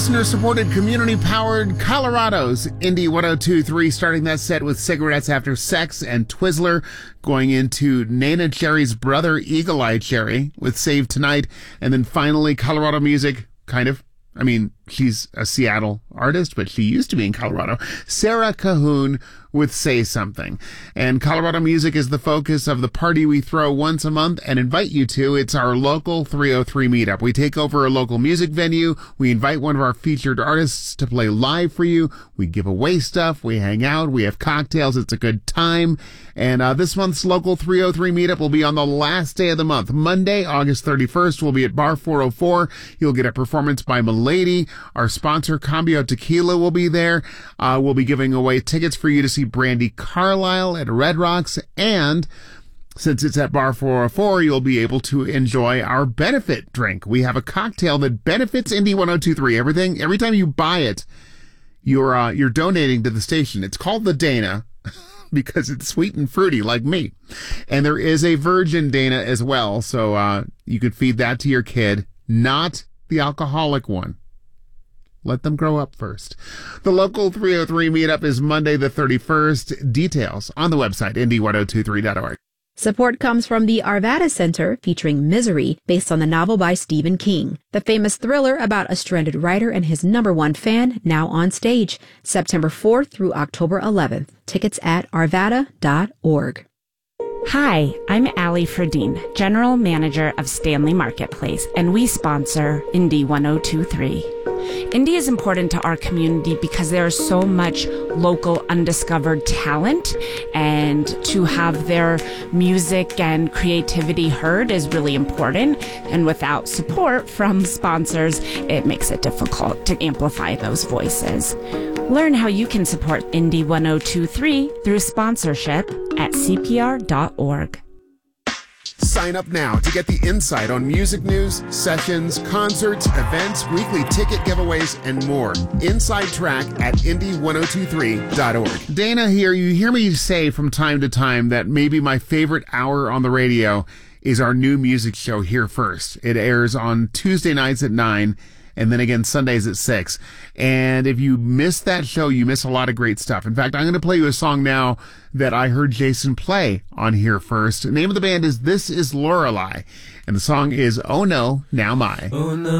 listener-supported, community-powered Colorado's Indie 102.3, starting that set with Cigarettes After Sex and Twizzler, going into Neneh Cherry's brother, Eagle Eye Cherry, with Save Tonight, and then finally Colorado music, kind of. I mean, she's a Seattle artist, but she used to be in Colorado. Sarah Cahoon with Say Something. And Colorado music is the focus of the party we throw once a month and invite you to. It's our local 303 meetup. We take over a local music venue. We invite one of our featured artists to play live for you. We give away stuff. We hang out. We have cocktails. It's a good time. And this month's local 303 meetup will be on the last day of the month. Monday, August 31st, we'll be at Bar 404. You'll get a performance by Milady. Our sponsor, Cambio Tequila, will be there. We'll be giving away tickets for you to see Brandy Carlisle at Red Rocks. And since it's at Bar 404, you'll be able to enjoy our benefit drink. We have a cocktail that benefits Indie 102.3. Every time you buy it, you're donating to the station. It's called the Dana because it's sweet and fruity like me. And there is a Virgin Dana as well, so you could feed that to your kid, not the alcoholic one. Let them grow up first. The local 303 meetup is Monday the 31st. Details on the website, indie1023.org. Support comes from the Arvada Center, featuring Misery, based on the novel by Stephen King. The famous thriller about a stranded writer and his #1 fan, now on stage, September 4th through October 11th. Tickets at arvada.org. Hi, I'm Allie Ferdine, General Manager of Stanley Marketplace, and we sponsor Indie 102.3. Indie is important to our community because there is so much local undiscovered talent, and to have their music and creativity heard is really important. And without support from sponsors, it makes it difficult to amplify those voices. Learn how you can support Indie 102.3 through sponsorship at cpr.org. Sign up now to get the insight on music news, sessions, concerts, events, weekly ticket giveaways, and more. Inside Track at indie1023.org. Dana here, you hear me say from time to time that maybe my favorite hour on the radio is our new music show, Here First. It airs on Tuesday nights at 9. And then again, Sundays at 6. And if you miss that show, you miss a lot of great stuff. In fact, I'm going to play you a song now that I heard Jason play on Here First. The name of the band is This Is Lorelei. And the song is Oh No, Now My. Oh no.